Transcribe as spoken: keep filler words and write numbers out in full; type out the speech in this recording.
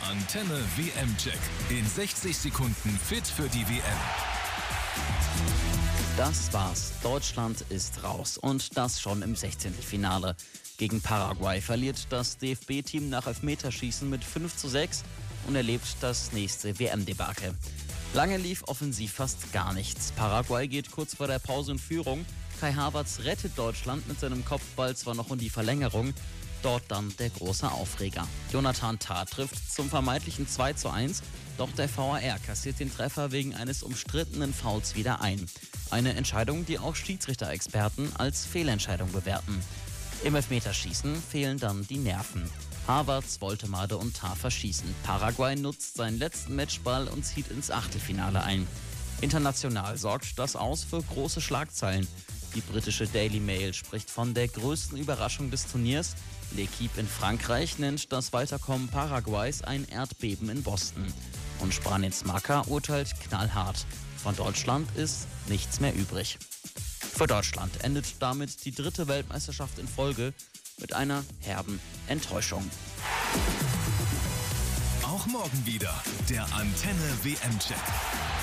Antenne W M-Check. In sechzig Sekunden fit für die W M. Das war's. Deutschland ist raus. Und das schon im Sechzehntelfinale. Gegen Paraguay verliert das D F B-Team nach Elfmeterschießen mit fünf zu sechs und erlebt das nächste W M-Debakel. Lange lief offensiv fast gar nichts. Paraguay geht kurz vor der Pause in Führung. Kai Havertz rettet Deutschland mit seinem Kopfball zwar noch in die Verlängerung. Dort dann der große Aufreger. Jonathan Tah trifft zum vermeintlichen zwei zu eins, doch der V A R kassiert den Treffer wegen eines umstrittenen Fouls wieder ein. Eine Entscheidung, die auch Schiedsrichter-Experten als Fehlentscheidung bewerten. Im Elfmeterschießen fehlen dann die Nerven. Havertz, Woltemade und Tah verschießen. Paraguay nutzt seinen letzten Matchball und zieht ins Achtelfinale ein. International sorgt das aus für große Schlagzeilen. Die britische Daily Mail spricht von der größten Überraschung des Turniers. L'Équipe in Frankreich nennt das Weiterkommen Paraguays ein Erdbeben in Boston. Und Spranitz Marca urteilt knallhart. Von Deutschland ist nichts mehr übrig. Für Deutschland endet damit die dritte Weltmeisterschaft in Folge mit einer herben Enttäuschung. Auch morgen wieder der Antenne W M-Check.